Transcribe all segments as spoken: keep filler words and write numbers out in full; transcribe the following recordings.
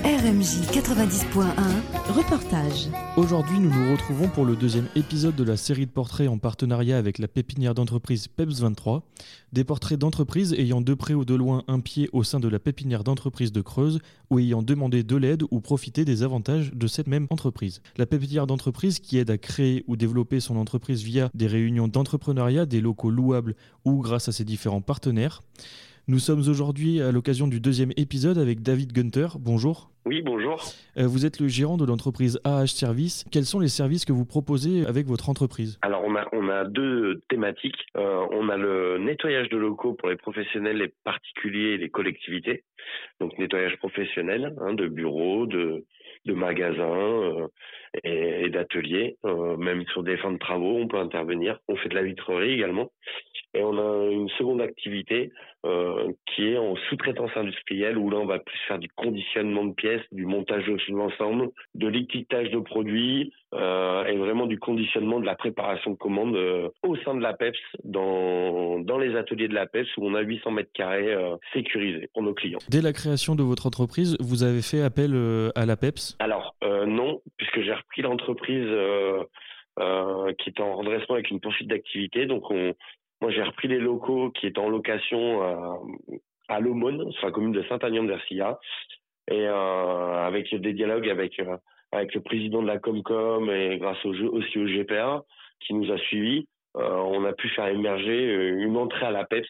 R M J quatre-vingt-dix point un, reportage. Aujourd'hui, nous nous retrouvons pour le deuxième épisode de la série de portraits en partenariat avec la pépinière d'entreprise Peps vingt-trois. Des portraits d'entreprises ayant de près ou de loin un pied au sein de la pépinière d'entreprise de Creuse ou ayant demandé de l'aide ou profité des avantages de cette même entreprise. La pépinière d'entreprise qui aide à créer ou développer son entreprise via des réunions d'entrepreneuriat, des locaux louables ou grâce à ses différents partenaires. Nous sommes aujourd'hui à l'occasion du deuxième épisode avec David Gunter. Bonjour. Oui, bonjour. Euh, vous êtes le gérant de l'entreprise A H Service. Quels sont les services que vous proposez avec votre entreprise ? Alors, on a, on a deux thématiques. Euh, on a le nettoyage de locaux pour les professionnels, les particuliers et les collectivités. Donc, nettoyage professionnel, hein, de bureaux, de, de magasins euh, et, et d'ateliers. Euh, même sur des fins de travaux, on peut intervenir. On fait de la vitrerie également. Et on a une seconde activité euh, qui est en sous-traitance industrielle où là, on va plus faire du conditionnement de pièces, du montage de l'ensemble, de l'étiquetage de produits euh, et vraiment du conditionnement de la préparation de commandes euh, au sein de la Peps, dans, dans les ateliers de la Peps où on a huit cents mètres carrés euh, sécurisés pour nos clients. Dès la création de votre entreprise, vous avez fait appel euh, à la Peps ? Alors, euh, non, puisque j'ai repris l'entreprise euh, euh, qui est en redressement avec une poursuite d'activité. Donc, on Moi, j'ai repris les locaux qui étaient en location à, à l'Aumône, sur la commune de Saint-Aignan-d'Ercilla, et euh, avec des dialogues avec euh, avec le président de la Comcom et grâce au, aussi au G P A qui nous a suivis, euh, on a pu faire émerger une entrée à la Peps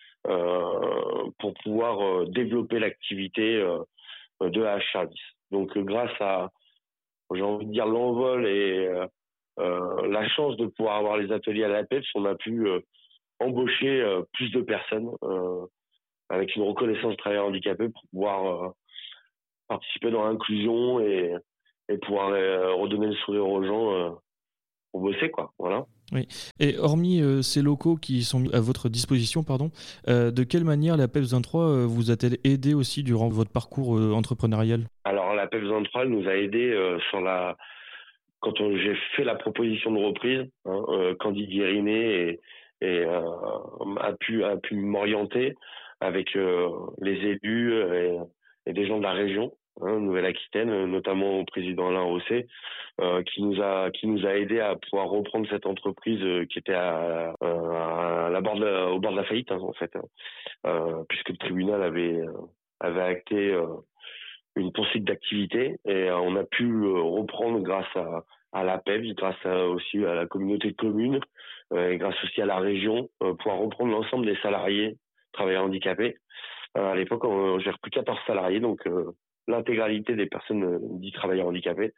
euh, pour pouvoir euh, développer l'activité euh, de A H Service. Donc, euh, grâce à, j'ai envie de dire, l'envol et euh, euh, la chance de pouvoir avoir les ateliers à la Peps, on a pu euh, embaucher euh, plus de personnes euh, avec une reconnaissance de travailleurs handicapés pour pouvoir euh, participer dans l'inclusion et, et pouvoir euh, redonner le sourire aux gens euh, pour bosser, quoi. Voilà. Oui. Et hormis euh, ces locaux qui sont mis à votre disposition, pardon, euh, de quelle manière la Peps vingt-trois euh, vous a-t-elle aidé aussi durant votre parcours euh, entrepreneurial ? Alors la Peps vingt-trois elle nous a aidé euh, sur la quand on, j'ai fait la proposition de reprise, hein, euh, Candide Guérinet et et euh, a pu a pu m'orienter avec euh, les élus et, et des gens de la région, hein, Nouvelle-Aquitaine, notamment au président Alain Rosset, euh, qui nous a qui nous a aidé à pouvoir reprendre cette entreprise euh, qui était à, à la bord de la, au bord de la faillite, hein, en fait, hein, euh, puisque le tribunal avait avait acté euh, une poursuite d'activité et euh, on a pu euh, reprendre grâce à à la Peps, grâce à, aussi à la communauté de communes euh, et grâce aussi à la région, euh, pouvoir reprendre l'ensemble des salariés travailleurs handicapés. Euh, à l'époque, on gère plus quatorze salariés, donc euh, l'intégralité des personnes euh, dites travailleurs handicapés.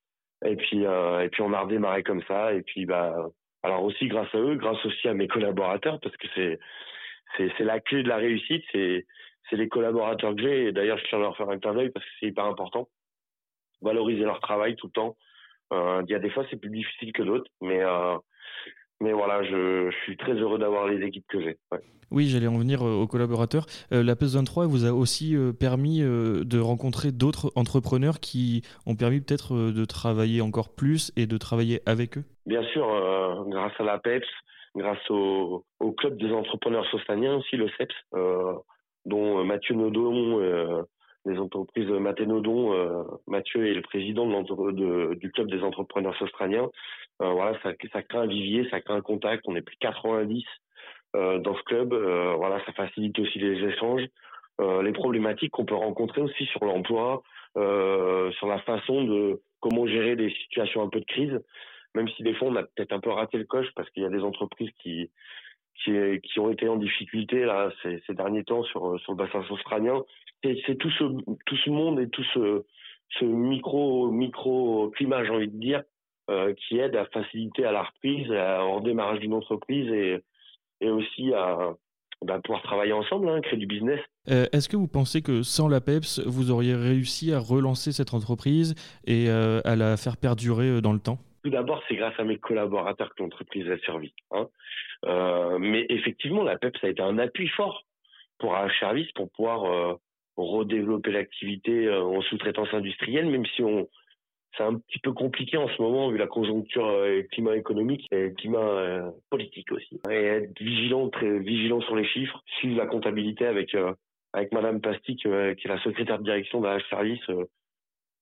Et puis, euh, et puis on a redémarré comme ça. Et puis, bah, alors aussi grâce à eux, grâce aussi à mes collaborateurs, parce que c'est c'est, c'est la clé de la réussite, c'est c'est les collaborateurs que j'ai. Et d'ailleurs, je tiens à leur faire un clin d'œil parce que c'est hyper important. Valoriser leur travail tout le temps. Euh, il y a des fois, c'est plus difficile que d'autres, mais euh, mais voilà, je, je suis très heureux d'avoir les équipes que j'ai. Ouais. Oui, j'allais en venir euh, aux collaborateurs. Euh, la Peps vingt-trois vous a aussi euh, permis euh, de rencontrer d'autres entrepreneurs qui ont permis peut-être euh, de travailler encore plus et de travailler avec eux. Bien sûr, euh, grâce à la Peps, grâce au, au club des entrepreneurs sostaniens aussi, le C E P S, euh, dont Mathieu Nodon, euh, les entreprises Mathénodon, euh, Mathieu est le président de de, du club des entrepreneurs australiens. Euh, voilà, ça, ça crée un vivier, ça crée un contact. On est plus de quatre-vingt-dix euh, dans ce club. Euh, voilà, ça facilite aussi les échanges, euh, les problématiques qu'on peut rencontrer aussi sur l'emploi, euh, sur la façon de comment gérer des situations un peu de crise. Même si des fois on a peut-être un peu raté le coche parce qu'il y a des entreprises qui qui, qui ont été en difficulté là ces, ces derniers temps sur sur le bassin australien. C'est, c'est tout ce tout ce monde et tout ce ce micro micro climat, j'ai envie de dire, euh, qui aide à faciliter à la reprise, à, au redémarrage d'une entreprise et et aussi à bah, pouvoir travailler ensemble, hein, créer du business. Euh, est-ce que vous pensez que sans la Peps, vous auriez réussi à relancer cette entreprise et euh, à la faire perdurer euh, dans le temps ? Tout d'abord, c'est grâce à mes collaborateurs que l'entreprise a servi. Hein. Euh, mais effectivement, la Peps a été un appui fort pour A H Service pour pouvoir euh, redévelopper l'activité euh, en sous-traitance industrielle, même si on c'est un petit peu compliqué en ce moment vu la conjoncture euh, climat économique et climat euh, politique aussi. Et être vigilant, très vigilant sur les chiffres, suivre la comptabilité avec euh, avec Madame Pastic, euh, qui est la secrétaire de direction d'A H Service. Euh,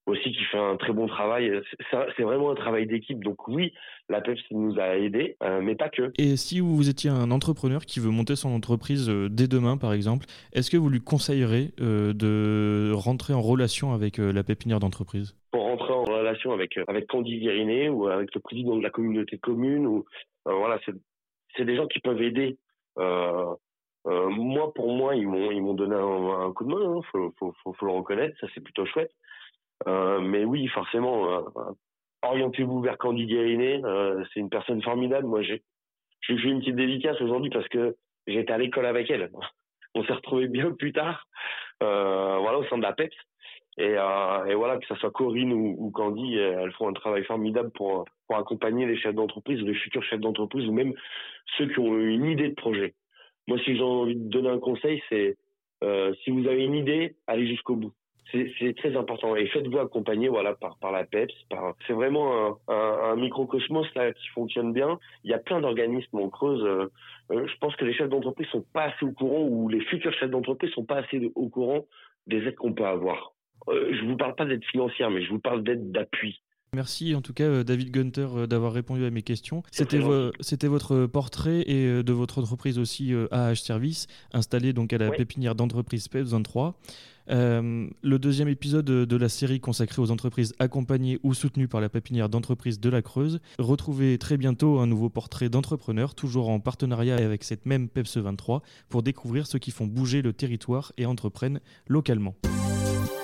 aussi qui fait un très bon travail. C'est, c'est vraiment un travail d'équipe. Donc oui, la P E P S nous a aidés, euh, mais pas que. Et si vous étiez un entrepreneur qui veut monter son entreprise euh, dès demain, par exemple, est-ce que vous lui conseillerez euh, de rentrer en relation avec euh, la pépinière d'entreprise ? Pour rentrer en relation avec avec Candy Guérinet ou avec le président de la communauté commune, ou euh, voilà, c'est c'est des gens qui peuvent aider. Euh, euh, moi, pour moi, ils m'ont ils m'ont donné un, un coup de main. Hein, faut, faut faut faut le reconnaître, ça c'est plutôt chouette. Euh, mais oui, forcément, euh, orientez-vous vers Candy Guérinet. Euh, c'est une personne formidable. Moi, j'ai je lui fais une petite dédicace aujourd'hui parce que j'étais à l'école avec elle. On s'est retrouvés bien plus tard, euh, voilà, au sein de la P E P S. Et, euh, et voilà, que ce soit Corinne ou, ou Candy, elles font un travail formidable pour, pour accompagner les chefs d'entreprise, les futurs chefs d'entreprise, ou même ceux qui ont une idée de projet. Moi, si j'ai envie de donner un conseil, c'est euh, si vous avez une idée, allez jusqu'au bout. C'est, c'est très important. Et faites-vous accompagner, voilà, par, par la P E P S. Par... C'est vraiment un, un, un microcosmos là qui fonctionne bien. Il y a plein d'organismes en Creuse. Euh, euh, je pense que les chefs d'entreprise sont pas assez au courant, ou les futurs chefs d'entreprise sont pas assez au courant des aides qu'on peut avoir. Euh, je vous parle pas d'aide financière, mais je vous parle d'aide d'appui. Merci en tout cas David Gunter d'avoir répondu à mes questions. C'était, vo- c'était votre portrait et de votre entreprise aussi A H Service, installée donc à la oui. pépinière d'entreprise P E P S vingt-trois. Euh, le deuxième épisode de la série consacrée aux entreprises accompagnées ou soutenues par la pépinière d'entreprise de la Creuse. Retrouvez très bientôt un nouveau portrait d'entrepreneur, toujours en partenariat avec cette même P E P S vingt-trois, pour découvrir ceux qui font bouger le territoire et entreprennent localement.